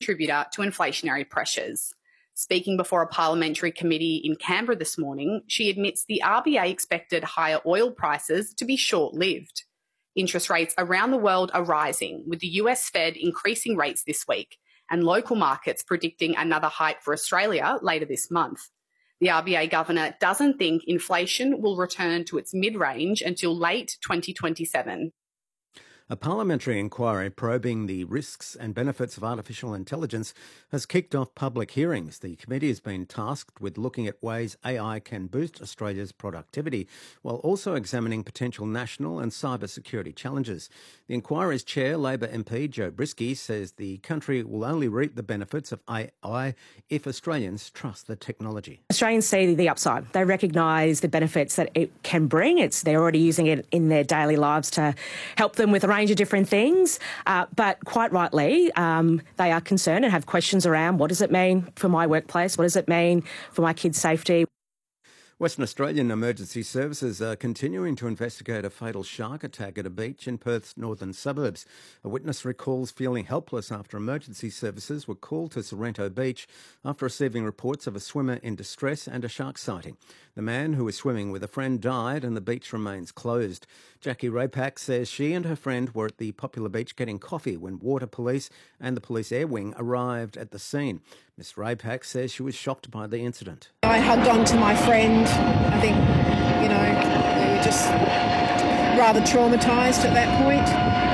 contributor to inflationary pressures. Speaking before a parliamentary committee in Canberra this morning, she admits the RBA expected higher oil prices to be short-lived. Interest rates around the world are rising, with the US Fed increasing rates this week and local markets predicting another hike for Australia later this month. The RBA governor doesn't think inflation will return to its mid-range until late 2027. A parliamentary inquiry probing the risks and benefits of artificial intelligence has kicked off public hearings. The committee has been tasked with looking at ways AI can boost Australia's productivity, while also examining potential national and cyber security challenges. The inquiry's chair, Labor MP Joe Brisky, says the country will only reap the benefits of AI if Australians trust the technology. Australians see the upside. They recognise the benefits that it can bring. They're already using it in their daily lives to help them with a range of different things. But quite rightly, they are concerned and have questions around what does it mean for my workplace? What does it mean for my kids' safety? Western Australian emergency services are continuing to investigate a fatal shark attack at a beach in Perth's northern suburbs. A witness recalls feeling helpless after emergency services were called to Sorrento Beach after receiving reports of a swimmer in distress and a shark sighting. The man who was swimming with a friend died and the beach remains closed. Jackie Rapak says she and her friend were at the popular beach getting coffee when water police and the police air wing arrived at the scene. Ms Rapak says she was shocked by the incident. I hugged on to my friend. I think, we were just rather traumatised at that point.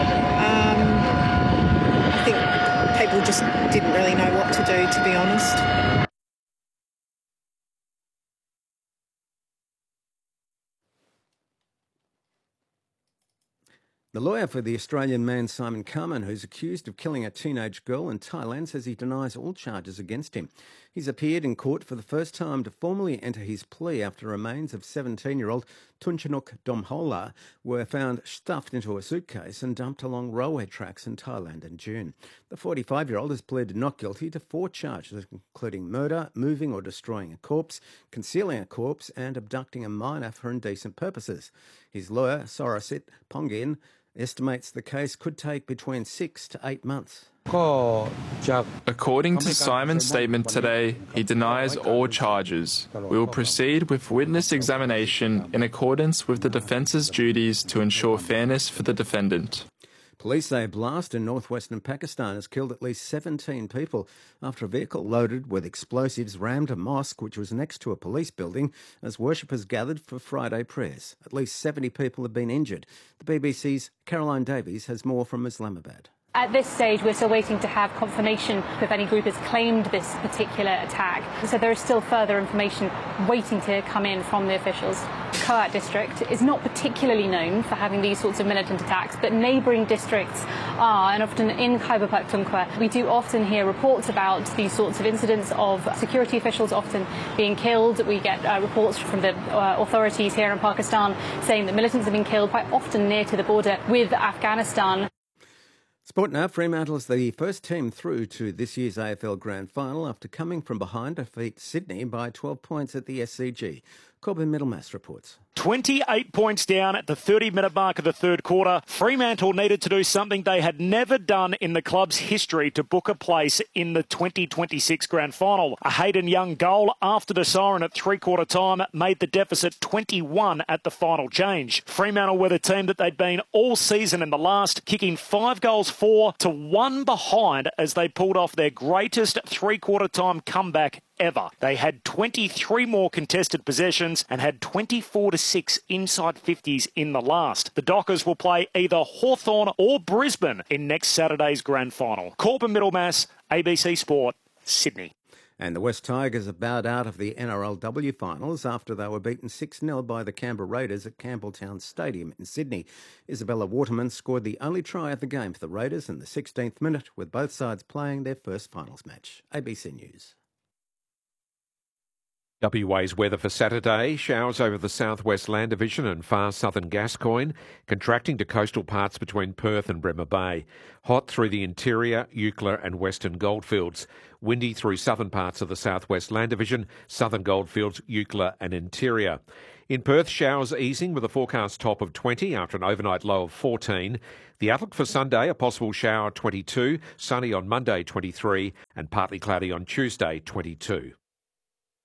I think people just didn't really know what to do, to be honest. The lawyer for the Australian man Simon Carman, who's accused of killing a teenage girl in Thailand, says he denies all charges against him. He's appeared in court for the first time to formally enter his plea after remains of 17-year-old Tunchanuk Domhola were found stuffed into a suitcase and dumped along railway tracks in Thailand in June. The 45-year-old has pleaded not guilty to 4 charges, including murder, moving or destroying a corpse, concealing a corpse and abducting a minor for indecent purposes. His lawyer, Sorasit Pongin, estimates the case could take between 6 to 8 months. According to Simon's statement today, he denies all charges. We will proceed with witness examination in accordance with the defence's duties to ensure fairness for the defendant. Police say a blast in northwestern Pakistan has killed at least 17 people after a vehicle loaded with explosives rammed a mosque which was next to a police building as worshippers gathered for Friday prayers. At least 70 people have been injured. The BBC's Caroline Davies has more from Islamabad. At this stage, we're still waiting to have confirmation if any group has claimed this particular attack. So there is still further information waiting to come in from the officials. Kohat district is not particularly known for having these sorts of militant attacks, but neighbouring districts are, and often in Khyber Pakhtunkhwa, we do often hear reports about these sorts of incidents of security officials often being killed. We get reports from the authorities here in Pakistan saying that militants have been killed quite often near to the border with Afghanistan. Sport now. Fremantle is the first team through to this year's AFL Grand Final after coming from behind to defeat Sydney by 12 points at the SCG. Corbin Middlemass reports. 28 points down at the 30-minute mark of the third quarter. Fremantle needed to do something they had never done in the club's history to book a place in the 2026 Grand Final. A Hayden Young goal after the siren at three-quarter time made the deficit 21 at the final change. Fremantle were the team that they'd been all season in the last, kicking 5 goals 4 to 1 behind as they pulled off their greatest three-quarter time comeback ever. They had 23 more contested possessions and had 24-6 inside 50s in the last. The Dockers will play either Hawthorn or Brisbane in next Saturday's Grand Final. Corbin Middlemass, ABC Sport, Sydney. And the West Tigers have bowed out of the NRLW finals after they were beaten 6-0 by the Canberra Raiders at Campbelltown Stadium in Sydney. Isabella Waterman scored the only try of the game for the Raiders in the 16th minute, with both sides playing their first finals match. ABC News. WA's weather for Saturday: showers over the southwest Land Division and far southern Gascoyne, contracting to coastal parts between Perth and Bremer Bay. Hot through the interior, Eucla and western goldfields. Windy through southern parts of the southwest Land Division, southern goldfields, Eucla and interior. In Perth, showers easing with a forecast top of 20 after an overnight low of 14. The outlook for Sunday: a possible shower 22, sunny on Monday 23 and partly cloudy on Tuesday 22.